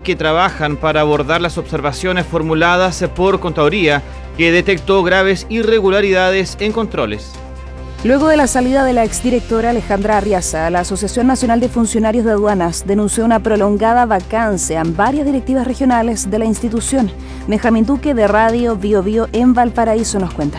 que trabajan para abordar las observaciones formuladas por Contraloría, que detectó graves irregularidades en controles. Luego de la salida de la exdirectora Alejandra Arriaza, la Asociación Nacional de Funcionarios de Aduanas denunció una prolongada vacancia en varias directivas regionales de la institución. Benjamín Duque, de Radio Bio Bio en Valparaíso, nos cuenta.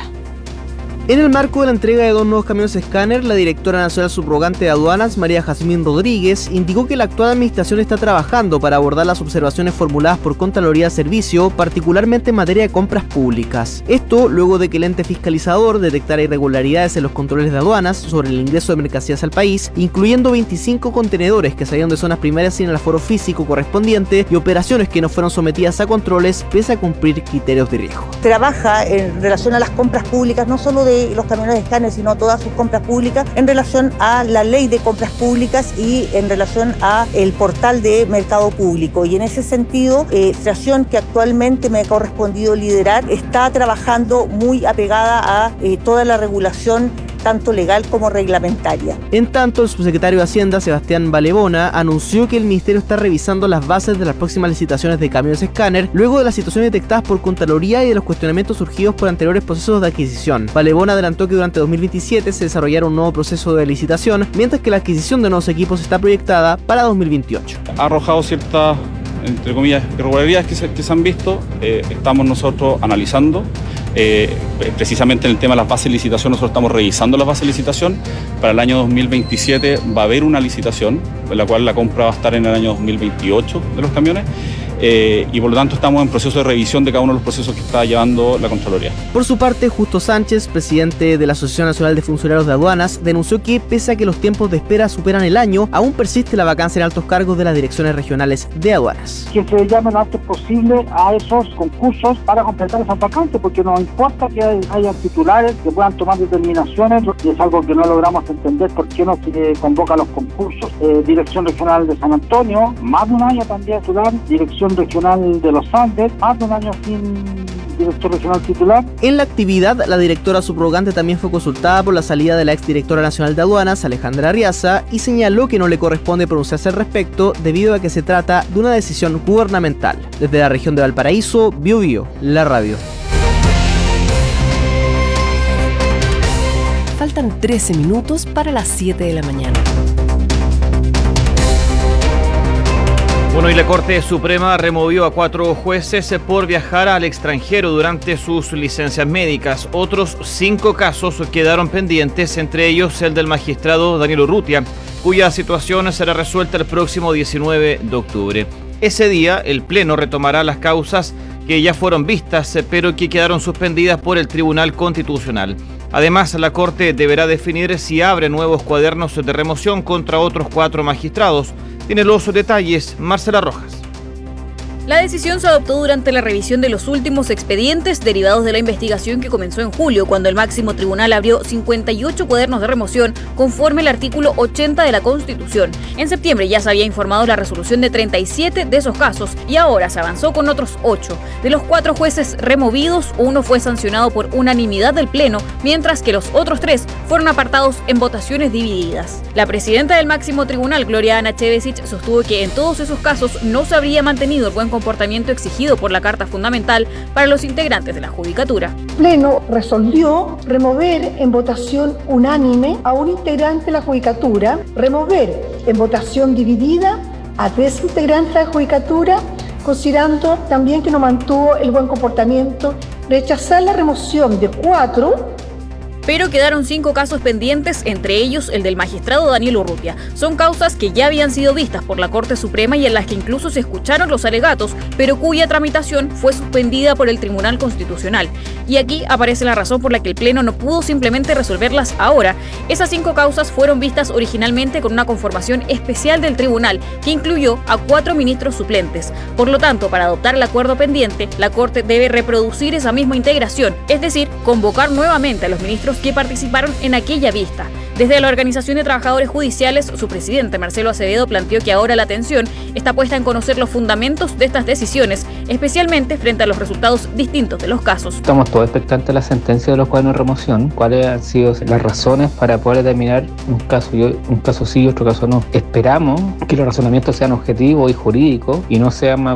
En el marco de la entrega de 2 nuevos camiones escáner, la directora nacional subrogante de aduanas, María Jazmín Rodríguez, indicó que la actual administración está trabajando para abordar las observaciones formuladas por Contraloría de Servicio, particularmente en materia de compras públicas. Esto luego de que el ente fiscalizador detectara irregularidades en los controles de aduanas sobre el ingreso de mercancías al país, incluyendo 25 contenedores que salieron de zonas primarias sin el aforo físico correspondiente y operaciones que no fueron sometidas a controles pese a cumplir criterios de riesgo. Trabaja en relación a las compras públicas, no solo de los camiones de escáner, sino todas sus compras públicas, en relación a la ley de compras públicas y en relación a el portal de mercado público. Y en ese sentido, la administración que actualmente me ha correspondido liderar está trabajando muy apegada a toda la regulación tanto legal como reglamentaria. En tanto, el subsecretario de Hacienda, Sebastián Valebona, anunció que el Ministerio está revisando las bases de las próximas licitaciones de camiones escáner, luego de las situaciones detectadas por Contraloría y de los cuestionamientos surgidos por anteriores procesos de adquisición. Valebona adelantó que durante 2027 se desarrollará un nuevo proceso de licitación, mientras que la adquisición de nuevos equipos está proyectada para 2028. Ha arrojado ciertas, entre comillas, irregularidades que se han visto. Estamos nosotros analizando. Precisamente en el tema de las bases de licitación, nosotros estamos revisando las bases de licitación. Para el año 2027 va a haber una licitación, en la cual la compra va a estar en el año 2028 de los camiones. Y por lo tanto estamos en proceso de revisión de cada uno de los procesos que está llevando la Contraloría. Por su parte, Justo Sánchez, presidente de la Asociación Nacional de Funcionarios de Aduanas, denunció que pese a que los tiempos de espera superan el año, aún persiste la vacancia en altos cargos de las direcciones regionales de aduanas. Que se llame lo antes posible a esos concursos para completar esas vacantes, porque nos importa que haya titulares que puedan tomar determinaciones, y es algo que no logramos entender por qué no se convoca a los concursos. Dirección Regional de San Antonio, más de un año también titular. Dirección Regional de los Andes, más de un año sin director regional titular. En la actividad, la directora subrogante también fue consultada por la salida de la exdirectora nacional de aduanas, Alejandra Arriaza, y señaló que no le corresponde pronunciarse al respecto debido a que se trata de una decisión gubernamental. Desde la región de Valparaíso, Bio Bio, la radio. Faltan 13 minutos para las 7 de la mañana. Bueno, y la Corte Suprema removió a 4 jueces por viajar al extranjero durante sus licencias médicas. Otros 5 casos quedaron pendientes, entre ellos el del magistrado Daniel Urrutia, cuya situación será resuelta el próximo 19 de octubre. Ese día, el Pleno retomará las causas que ya fueron vistas, pero que quedaron suspendidas por el Tribunal Constitucional. Además, la Corte deberá definir si abre nuevos cuadernos de remoción contra otros 4 magistrados. Tiene los detalles Marcela Rojas. La decisión se adoptó durante la revisión de los últimos expedientes derivados de la investigación que comenzó en julio, cuando el máximo tribunal abrió 58 cuadernos de remoción conforme al artículo 80 de la Constitución. En septiembre ya se había informado la resolución de 37 de esos casos y ahora se avanzó con otros 8. De los 4 jueces removidos, 1 fue sancionado por unanimidad del Pleno, mientras que los otros 3 fueron apartados en votaciones divididas. La presidenta del máximo tribunal, Gloria Ana Chevesic, sostuvo que en todos esos casos no se habría mantenido el buen comportamiento exigido por la Carta Fundamental para los integrantes de la Judicatura. El Pleno resolvió remover en votación unánime a un integrante de la Judicatura, remover en votación dividida a 3 integrantes de la Judicatura, considerando también que no mantuvo el buen comportamiento, rechazar la remoción de 4. Pero quedaron 5 casos pendientes, entre ellos el del magistrado Daniel Urrutia. Son causas que ya habían sido vistas por la Corte Suprema y en las que incluso se escucharon los alegatos, pero cuya tramitación fue suspendida por el Tribunal Constitucional. Y aquí aparece la razón por la que el Pleno no pudo simplemente resolverlas ahora. Esas 5 causas fueron vistas originalmente con una conformación especial del tribunal, que incluyó a 4 ministros suplentes. Por lo tanto, para adoptar el acuerdo pendiente, la Corte debe reproducir esa misma integración, es decir, convocar nuevamente a los ministros que participaron en aquella vista. Desde la Organización de Trabajadores Judiciales, su presidente Marcelo Acevedo planteó que ahora la atención está puesta en conocer los fundamentos de estas decisiones, especialmente frente a los resultados distintos de los casos. Estamos todos expectantes de la sentencia de los cuadernos de remoción, cuáles han sido las razones para poder determinar un caso sí y otro caso no. Esperamos que los razonamientos sean objetivos y jurídicos y no sean más